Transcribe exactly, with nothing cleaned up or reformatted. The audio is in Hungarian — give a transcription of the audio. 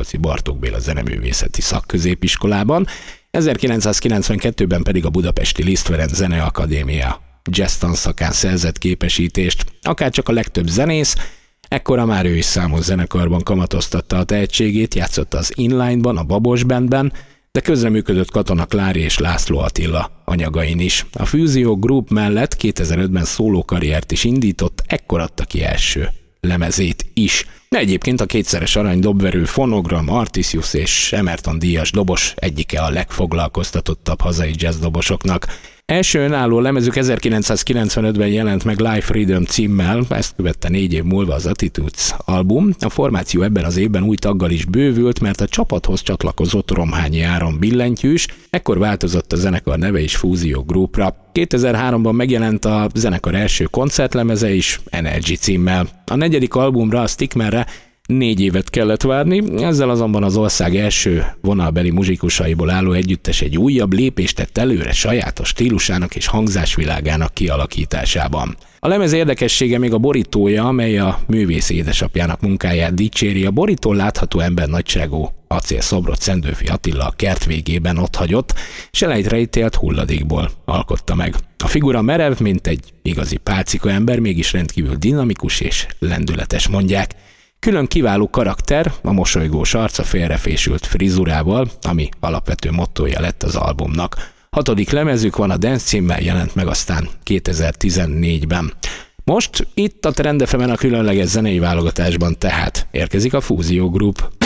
Miskolci Bartók Béla Zeneművészeti Szakközépiskolában, ezerkilencszázkilencvenkettőben pedig a budapesti Liszt Ferenc Zeneakadémia jazz tanszakán szerzett képesítést. Akárcsak a legtöbb zenész, ekkora már ő is számos zenekarban kamatoztatta a tehetségét, játszotta az Inline-ban, a Babos Bandben, de közreműködött Katona Klári és László Attila anyagain is. A Fúzió Group mellett kétezer-ötben szólókarriert is indított, ekkor adta ki első lemezét is. De egyébként a kétszeres arany dobverő Fonogram, Artisius és Emerton díjas dobos egyike a legfoglalkoztatottabb hazai jazzdobosoknak. Első önálló lemezük ezerkilencszázkilencvenötben jelent meg Live Freedom címmel, ezt követte négy év múlva az Attitudes album. A formáció ebben az évben új taggal is bővült, mert a csapathoz csatlakozott Romhányi Áron billentyűs, ekkor változott a zenekar neve is Fúzió Groupra. kétezer-háromban megjelent a zenekar első koncertlemeze is, Energy címmel. A negyedik albumra, a Stickmanre négy évet kellett várni, ezzel azonban az ország első vonalbeli muzsikusaiból álló együttes egy újabb lépést tett előre sajátos stílusának és hangzásvilágának kialakításában. A lemez érdekessége még a borítója, amely a művész édesapjának munkáját dicséri. A borítón látható ember nagyságú acélszobrot Szendőfi Attila a kert végében otthagyott, és elejtre ítélt hulladékból alkotta meg. A figura merev, mint egy igazi pálcika ember, mégis rendkívül dinamikus és lendületes, mondják. Külön kiváló karakter, a mosolygós arca félrefésült frizurával, ami alapvető mottója lett az albumnak. Hatodik lemezük van, a Dance címmel jelent meg aztán kétezer-tizennégyben. Most itt a Trend ef emen a különleges zenei válogatásban tehát érkezik a Fúzió Group.